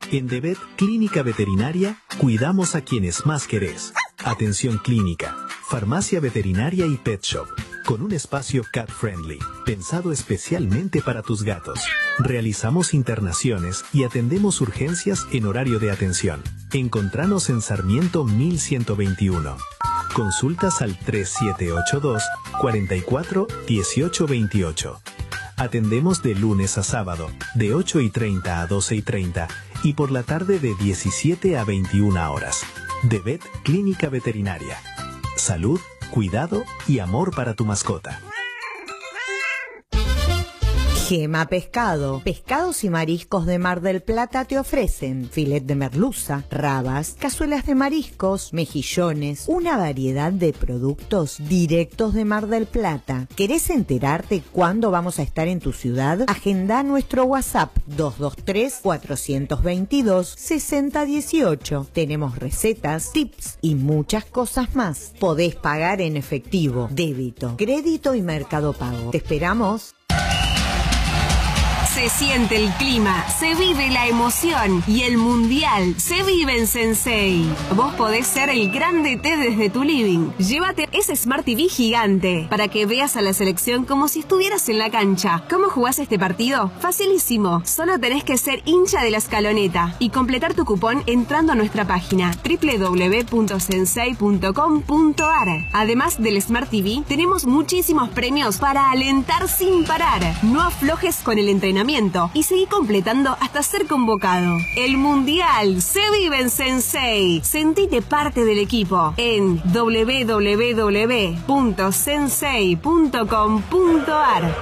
En DeVet Clínica Veterinaria, cuidamos a quienes más querés. Atención clínica, farmacia veterinaria y pet shop, con un espacio cat friendly, pensado especialmente para tus gatos. Realizamos internaciones y atendemos urgencias en horario de atención. Encontranos en Sarmiento 1121. Consultas al 3782 44 18 28. Atendemos de lunes a sábado, de 8:30 a 12:30 y por la tarde de 17 a 21 horas. DeVet Clínica Veterinaria. Salud, cuidado y amor para tu mascota. Gema Pescado. Pescados y mariscos de Mar del Plata te ofrecen filet de merluza, rabas, cazuelas de mariscos, mejillones, una variedad de productos directos de Mar del Plata. ¿Querés enterarte cuándo vamos a estar en tu ciudad? Agenda nuestro WhatsApp 223-422-6018. Tenemos recetas, tips y muchas cosas más. Podés pagar en efectivo, débito, crédito y Mercado Pago. Te esperamos. Se siente el clima, se vive la emoción y el mundial se vive en Sensei. Vos podés ser el grande T desde tu living. Llévate ese Smart TV gigante para que veas a la selección como si estuvieras en la cancha. ¿Cómo jugás este partido? Facilísimo. Solo tenés que ser hincha de la escaloneta y completar tu cupón entrando a nuestra página www.sensei.com.ar. Además del Smart TV, tenemos muchísimos premios para alentar sin parar. No aflojes con el entrenamiento y seguí completando hasta ser convocado. El Mundial se vive en Sensei. Sentite parte del equipo en www.sensei.com.ar.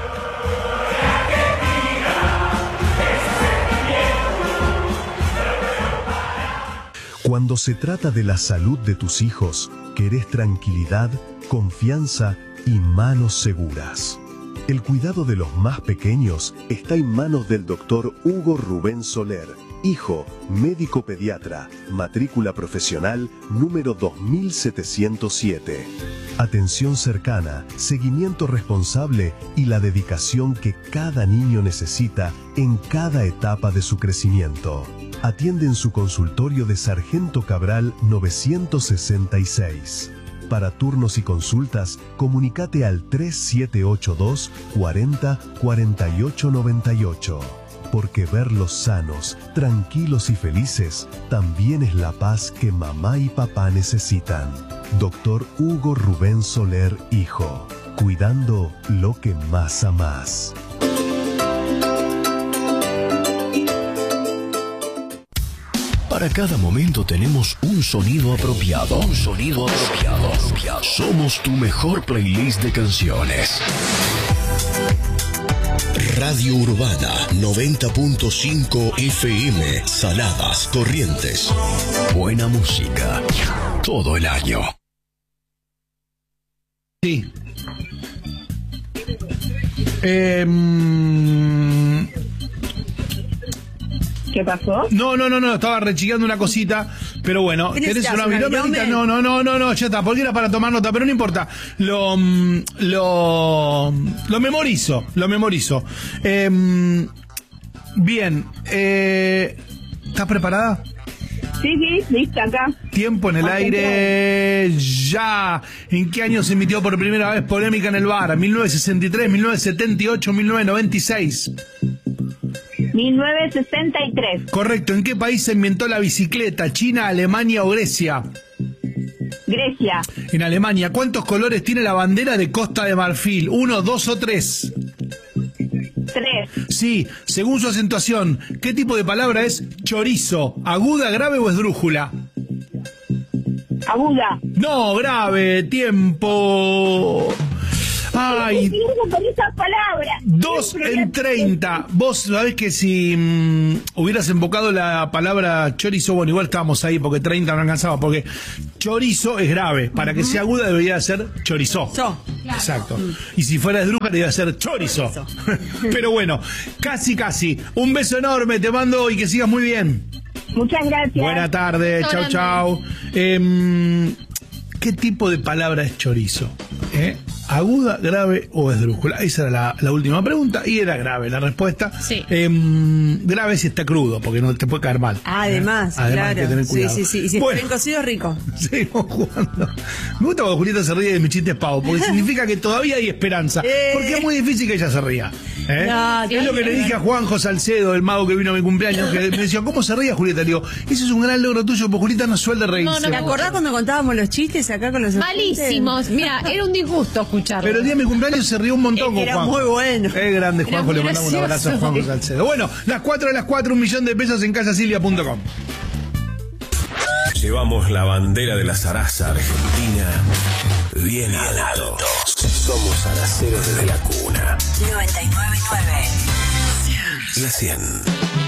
Cuando se trata de la salud de tus hijos, querés tranquilidad, confianza y manos seguras. El cuidado de los más pequeños está en manos del Dr. Hugo Rubén Soler, hijo, médico pediatra, matrícula profesional número 2707. Atención cercana, seguimiento responsable y la dedicación que cada niño necesita en cada etapa de su crecimiento. Atiende en su consultorio de Sargento Cabral 966. Para turnos y consultas, comunícate al 3782 40 48 98. Porque verlos sanos, tranquilos y felices también es la paz que mamá y papá necesitan. Dr. Hugo Rubén Soler, hijo. Cuidando lo que más amás. Para cada momento tenemos un sonido apropiado. Un sonido apropiado. Somos tu mejor playlist de canciones. Radio Urbana 90.5 FM. Saladas, Corrientes. Buena música. Todo el año. Sí. ¿Qué pasó? No, estaba rechiqueando una cosita, pero bueno, ¿querés una virómetita? No, ya está, porque era para tomar nota, pero no importa. Lo memorizo. Bien, ¿estás preparada? Sí, lista acá. Tiempo en el aire, ya. ¿En qué año se emitió por primera vez Polémica en el Bar? 1963, 1978, 1996. 1963. Correcto. ¿En qué país se inventó la bicicleta? ¿China, Alemania o Grecia? Grecia. En Alemania. ¿Cuántos colores tiene la bandera de Costa de Marfil? ¿1, 2 o 3? 3. Sí. Según su acentuación, ¿qué tipo de palabra es chorizo? ¿Aguda, grave o esdrújula? Aguda. No, grave. Tiempo. Ay, con esa palabra. 2 en 30. Vos sabés que si hubieras invocado la palabra chorizo, bueno, igual estábamos ahí porque 30 no alcanzaba, porque chorizo es grave. Para que sea aguda debería ser chorizó. Claro. Exacto. Y si fuera esdrújula debería ser chorizo. Pero bueno, casi. Un beso enorme, te mando y que sigas muy bien. Muchas gracias. Buena tarde, chau. ¿Qué tipo de palabra es chorizo? ¿Aguda, grave o esdrújula? Esa era la última pregunta y era grave la respuesta. Sí. Grave si está crudo, porque no te puede caer mal. Además, Además claro. hay que tener cuidado. Sí. Y si Bueno, está bien cocido, rico. seguimos jugando. Me gusta cuando Julieta se ríe de mis chistes pavos, porque significa que todavía hay esperanza. Porque es muy difícil que ella se ría. No, es lo que le dije a Juanjo Salcedo, el mago que vino a mi cumpleaños, que me decía, ¿cómo se ría Julieta? Le digo, ese es un gran logro tuyo, porque Julieta no suele reírse. No, ¿Te acordás cuando contábamos los chistes acá con los Malísimos. Mira, era un disgusto escucharlo. Pero el día de mi cumpleaños se rió un montón con Era Juanjo. muy bueno. Es grande, Juanjo. Era Le muy mandamos un abrazo a gracioso. Juanjo Salcedo. Bueno, las 4 de las 4, $1.000.000 en casasilvia.com. Llevamos la bandera de la zaraza argentina bien alto. Somos araceros desde la cuna. 99.9. La 100.